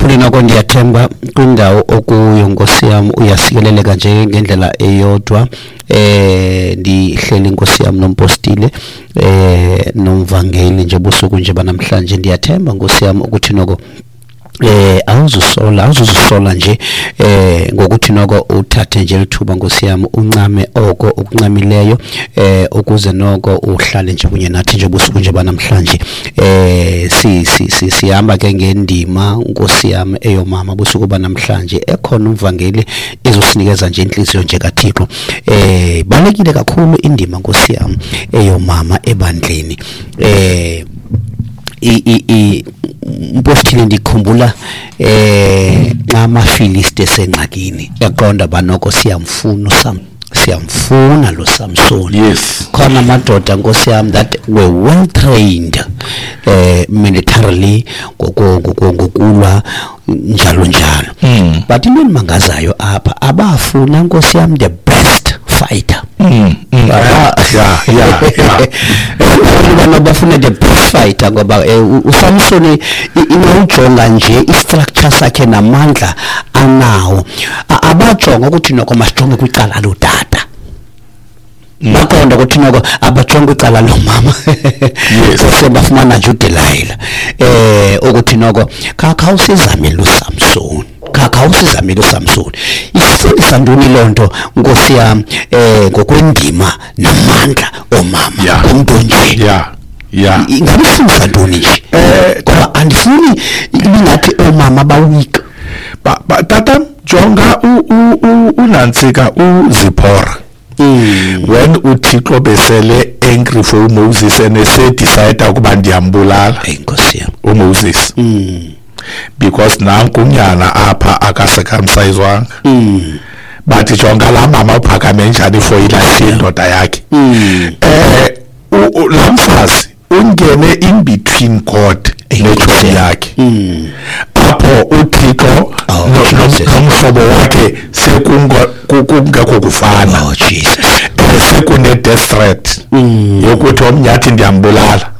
Bathule nako ndiyathemba kwindawo okuyo Nkosi yami uyasikeleleka nje ngendlela eyodwa ndihleli Nkosi yami nompostile nomvangeli nje busuku nje banamhlanje ndiyathemba Nkosi yami ukuthi noko awuzusola nje ngokuthi noko uthathe nje lithuba Nkosi yami uncame oko okuncamileyo ukuze noko uhlale nje kunye nathi nje busuku nje banamhlanje sihamba ke ngendima Nkosi yami eyomama busuku banamhlanje ekhona umvangeli ezosinikeza nje inhliziyo nje kaThixo balekile kakhulu indima Nkosi yami eyomama ebandleni Mpostile ndikhumbula amaFilisti esenqakini yaqonda banoko siyamfuna lo Samson. Yes, khona amadoda Nkosi yami that were well trained militarily ngokulwa njalo but into endimangazayo apha abafuna Nkosi yami the best fighter. Bafuna the best fighter ngoba uSamson inawujonga nje istructure sakhe namandla anawo abajonga ukuthi noko masijonge kwicala lodada baqonda ukuthi noko abajonga kwicala lomama sebafumana nje uDelilah ukuthi noko khawusizamile uSamson khawusizamile uSamson ifundisa ntoni lonto Nkosi yami ngokwendima namandla omama umuntu nje ingabifundisa ntoni nje ngoba andifuni ingathi omama bawika tata jonga uNantsika uZipporah when uThixo besele angry for Moses and decide ukuba ndiyambulala Nkosi yami uMoses because nanku unyana apha akasecircumciswanga bathi jonga la mama uphakame njani for ilahle indoda yakhe lamfazi ungene in between God nechosi yakhe apho uThixo nomhlobo wakhe sekungekho kufana Jesus sekune death threat yokuthi omnyathi ndiyambulala